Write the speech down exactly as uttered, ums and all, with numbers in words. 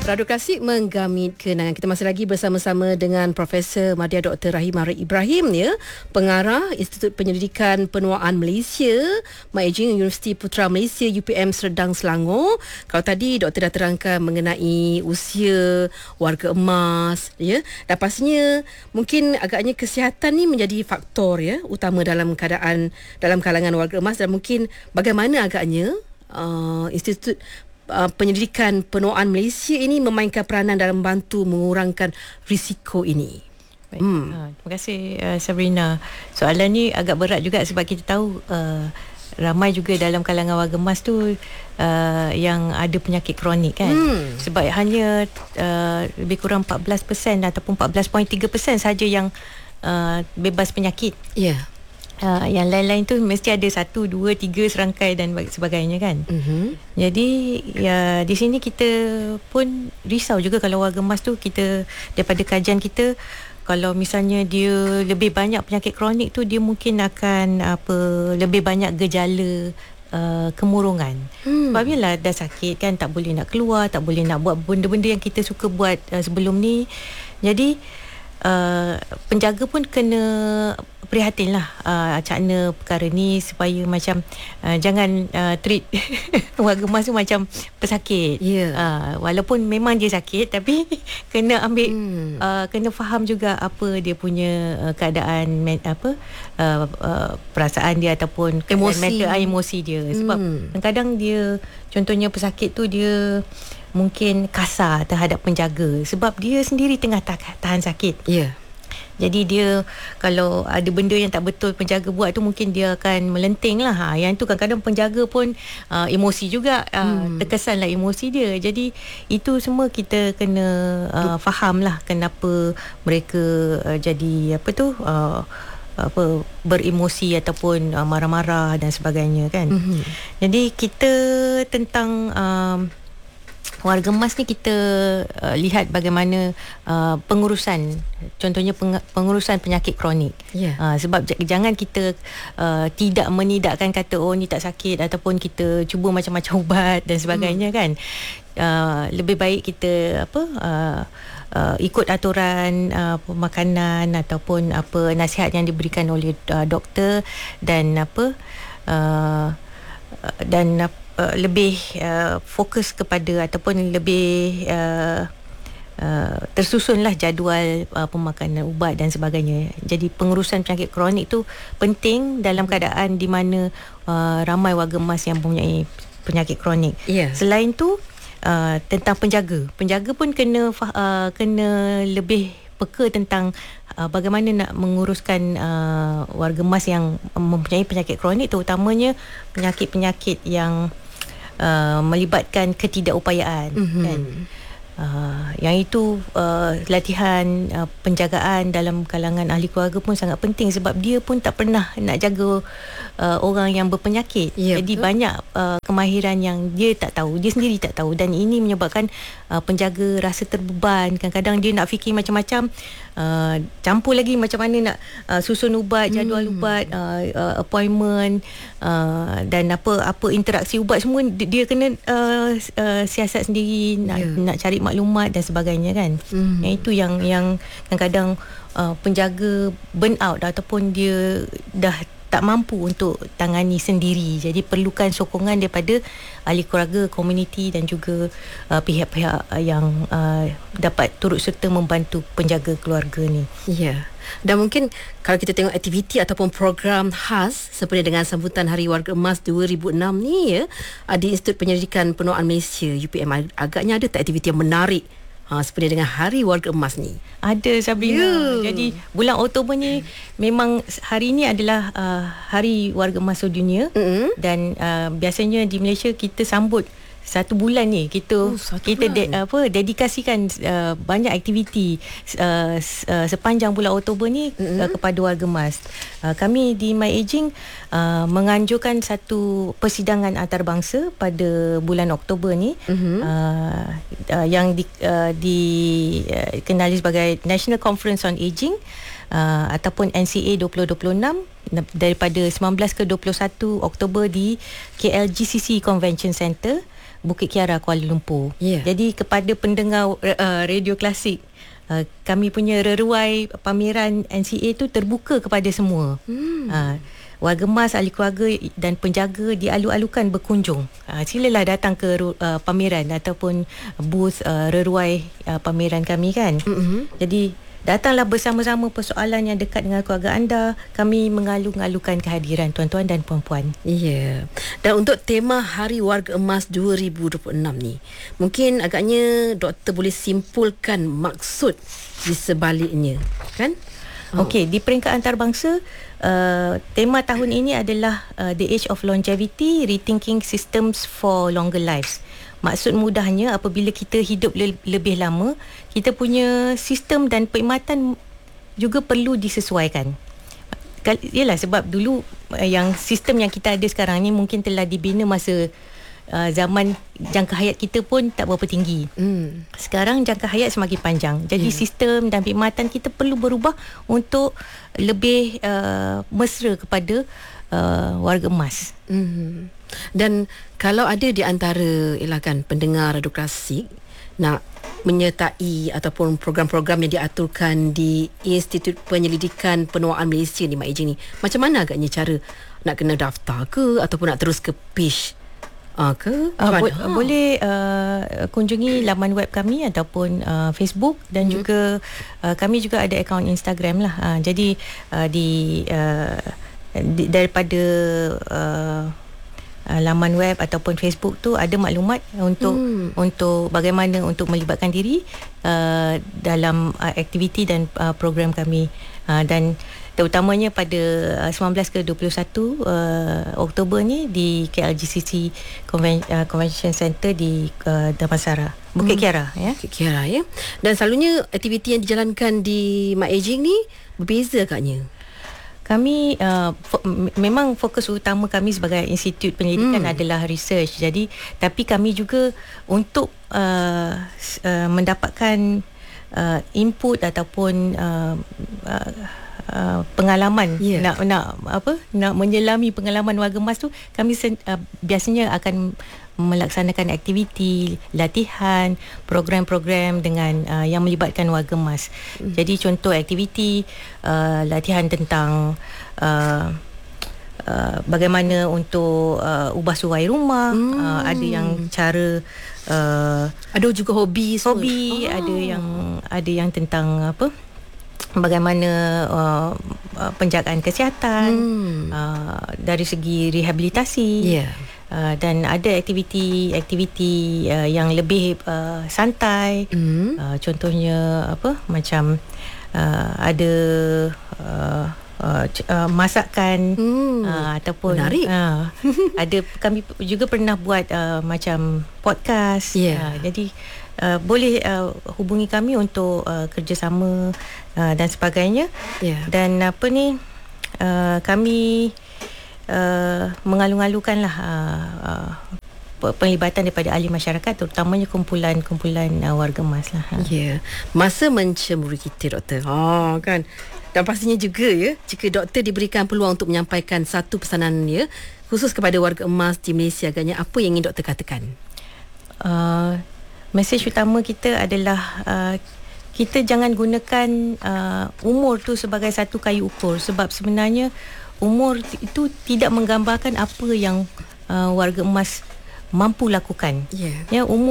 Radio Klasik menggamit kenangan. Kita masih lagi bersama-sama dengan Profesor Madya Doktor Rahimah Ibrahim, ya, Pengarah Institut Penyelidikan Penuaan Malaysia, My Aging Universiti Putra Malaysia U P M Serdang Selangor. Kalau tadi doktor dah terangkan mengenai usia warga emas, ya, dan pastinya mungkin agaknya kesihatan ni menjadi faktor, ya, utama dalam keadaan dalam kalangan warga emas, dan mungkin bagaimana agaknya uh, Institut Uh, Penyelidikan Penuaan Malaysia ini memainkan peranan dalam membantu mengurangkan risiko ini. Baik. Hmm. Ha, terima kasih uh, Sabrina. Soalan ni agak berat juga sebab kita tahu uh, ramai juga dalam kalangan warga emas tu uh, yang ada penyakit kronik kan. Hmm. Sebab hanya uh, lebih kurang empat belas peratus ataupun empat belas perpuluhan tiga peratus saja yang uh, bebas penyakit. Ya. Yeah. Uh, yang lain-lain tu mesti ada satu, dua, tiga serangkai dan sebagainya kan. Mm-hmm. Jadi ya, di sini kita pun risau juga kalau warga emas tu, kita daripada kajian kita, kalau misalnya dia lebih banyak penyakit kronik tu, dia mungkin akan apa lebih banyak gejala Uh, kemurungan. Hmm. Sebab yelah dah sakit kan, tak boleh nak keluar, tak boleh nak buat benda-benda yang kita suka buat uh, sebelum ni. Jadi Uh, penjaga pun kena prihatin lah uh, cakna perkara ni supaya macam uh, jangan uh, treat warga emas tu macam pesakit. Yeah. Uh, walaupun memang dia sakit, tapi kena ambil hmm. uh, kena faham juga apa dia punya uh, keadaan men, apa uh, uh, perasaan dia ataupun emosi, mental, uh, emosi dia. Sebab hmm. kadang-kadang dia, contohnya pesakit tu dia mungkin kasar terhadap penjaga sebab dia sendiri tengah tahan sakit. Ya. Yeah. Jadi dia kalau ada benda yang tak betul penjaga buat tu, mungkin dia akan melenting lah. Ha, yang tu kadang-kadang penjaga pun uh, emosi juga, uh, hmm. terkesan lah emosi dia. Jadi itu semua kita kena uh, faham lah kenapa mereka uh, jadi apa tu uh, apa beremosi ataupun uh, marah-marah dan sebagainya kan. Mm-hmm. Jadi kita tentang um, warga emas ni, kita uh, lihat bagaimana uh, pengurusan, contohnya peng, pengurusan penyakit kronik. Yeah. Uh, sebab j- jangan kita uh, tidak menidakkan kata oh ni tak sakit, ataupun kita cuba macam-macam ubat dan sebagainya. Mm. Kan. Uh, lebih baik kita apa uh, uh, ikut aturan uh, pemakanan ataupun apa nasihat yang diberikan oleh uh, doktor, dan apa uh, dan uh, Uh, lebih uh, fokus kepada ataupun lebih uh, uh, tersusunlah jadual uh, pemakanan ubat dan sebagainya. Jadi pengurusan penyakit kronik tu penting dalam keadaan di mana uh, ramai warga emas yang mempunyai penyakit kronik. Yeah. Selain tu uh, tentang penjaga, penjaga pun kena uh, kena lebih peka tentang uh, bagaimana nak menguruskan uh, warga emas yang mempunyai penyakit kronik, terutamanya penyakit-penyakit yang Uh, melibatkan ketidakupayaan. Mm-hmm. Kan? Uh, yang itu uh, latihan uh, penjagaan dalam kalangan ahli keluarga pun sangat penting, sebab dia pun tak pernah nak jaga uh, orang yang berpenyakit. Yeah, jadi betul. Banyak uh, kemahiran yang dia tak tahu, dia sendiri tak tahu, dan ini menyebabkan uh, penjaga rasa terbeban. Kadang-kadang dia nak fikir macam-macam, uh, campur lagi macam mana nak uh, susun ubat, jadual hmm. ubat, uh, uh, appointment, uh, dan apa apa interaksi ubat semua dia, dia kena uh, uh, siasat sendiri, nak, yeah. nak cari maklumat dan sebagainya kan. Mm-hmm. Yang itu yang yang kadang-kadang uh, penjaga burn out ataupun dia dah tak mampu untuk tangani sendiri. Jadi perlukan sokongan daripada ahli keluarga, komuniti dan juga uh, pihak-pihak yang uh, dapat turut serta membantu penjaga keluarga ni. Ya. Yeah. Dan mungkin kalau kita tengok aktiviti ataupun program khas seperti dengan sambutan Hari Warga Emas dua ribu enam ni, ya, di Institut Penyelidikan Penuaan Malaysia U P M, agaknya ada tak aktiviti yang menarik ha, seperti dengan Hari Warga Emas ni? Ada, Sabrina. Yeah. Jadi bulan Oktober ni memang hari ni adalah uh, Hari Warga Emas Sedunia. Mm-hmm. Dan uh, biasanya di Malaysia kita sambut satu bulan ni, kita oh, kita de, apa dedikasikan uh, banyak aktiviti uh, uh, sepanjang bulan Oktober ni mm-hmm. uh, kepada warga emas. Uh, kami di My Aging uh, menganjurkan satu persidangan antarabangsa pada bulan Oktober ni, mm-hmm. uh, uh, yang di, uh, dikenali uh, sebagai National Conference on Aging uh, ataupun N C A dua ribu dua puluh enam daripada sembilan belas ke dua puluh satu Oktober di K L G C C Convention Center. Bukit Kiara, Kuala Lumpur. Yeah. Jadi kepada pendengar uh, radio klasik, uh, kami punya reruai pameran N C A tu terbuka kepada semua. Hmm. Uh, warga emas, ahli keluarga dan penjaga dialu-alukan berkunjung. Uh, silalah datang ke uh, pameran ataupun booth uh, reruai uh, pameran kami kan. Mm-hmm. Jadi datanglah bersama-sama persoalan yang dekat dengan keluarga anda. Kami mengalu-alukan kehadiran tuan-tuan dan puan-puan. Ya. Yeah. Dan untuk tema Hari Warga Emas dua ribu dua puluh enam ni, mungkin agaknya doktor boleh simpulkan maksud di sebaliknya, kan? Oh. Okey, di peringkat antarabangsa, uh, tema tahun ini adalah uh, The Age of Longevity, Rethinking Systems for Longer Lives. Maksud mudahnya, apabila kita hidup le- lebih lama, kita punya sistem dan perkhidmatan juga perlu disesuaikan. Yalah, sebab dulu uh, yang sistem yang kita ada sekarang ni mungkin telah dibina masa uh, zaman jangka hayat kita pun tak berapa tinggi. Mm. Sekarang jangka hayat semakin panjang. Jadi yeah. sistem dan perkhidmatan kita perlu berubah untuk lebih uh, mesra kepada uh, warga emas. Mm. Dan kalau ada di antara ialah kan pendengar radio klasik nak menyertai ataupun program-program yang diaturkan di Institut Penyelidikan Penuaan Malaysia ni, Mak Ejing ni, macam mana agaknya cara nak kena daftar ke ataupun nak terus ke page uh, ke? Uh, bo- ha. Boleh uh, kunjungi laman web kami ataupun uh, Facebook dan hmm. juga uh, kami juga ada akaun Instagram lah. Uh, jadi uh, di, uh, di daripada uh, Uh, laman web ataupun Facebook tu ada maklumat untuk hmm. untuk bagaimana untuk melibatkan diri uh, dalam uh, aktiviti dan uh, program kami, uh, dan terutamanya pada uh, sembilan belas ke dua puluh satu uh, Oktober ni di K L G C C Conven- uh, Convention Center di uh, Damansara, Bukit hmm. Kiara ya. Bukit Kiara ya. Dan selalunya aktiviti yang dijalankan di Mak Ejing ni berbeza agaknya. Kami uh, fo- memang fokus utama kami sebagai institut penyelidikan hmm. adalah research. Jadi tapi kami juga untuk uh, uh, mendapatkan uh, input ataupun uh, uh, uh, pengalaman yeah. nak nak apa nak menyelami pengalaman warga emas tu, kami sen- uh, biasanya akan melaksanakan aktiviti, latihan, program-program dengan uh, yang melibatkan warga emas. Mm. Jadi contoh aktiviti uh, latihan tentang uh, uh, bagaimana untuk uh, ubah surai rumah, mm. uh, ada yang cara uh, ada juga hobi, hobi, oh. ada yang ada yang tentang apa? Bagaimana uh, uh, penjagaan kesihatan, mm. uh, dari segi rehabilitasi. Yeah. Uh, dan ada aktiviti-aktiviti uh, yang lebih uh, santai, mm. uh, contohnya apa macam uh, ada uh, uh, uh, masakan, mm. uh, ataupun uh, ada kami juga pernah buat uh, macam podcast. Yeah. Uh, jadi uh, boleh uh, hubungi kami untuk uh, kerjasama uh, dan sebagainya. Yeah. Dan apa ni uh, kami Uh, mengalu-alukanlah uh, uh, penglibatan daripada ahli masyarakat, terutamanya kumpulan-kumpulan uh, warga emas lah. Ya, yeah. Masa mencemuri kita, doktor. Ha, kan. Dan pastinya juga ya, jika doktor diberikan peluang untuk menyampaikan satu pesanan ya, khusus kepada warga emas di Malaysia, agaknya apa yang ingin doktor katakan? Uh, mesej utama kita adalah uh, kita jangan gunakan uh, umur tu sebagai satu kayu ukur, sebab sebenarnya umur itu tidak menggambarkan apa yang uh, warga emas mampu lakukan. Yeah. Ya, umur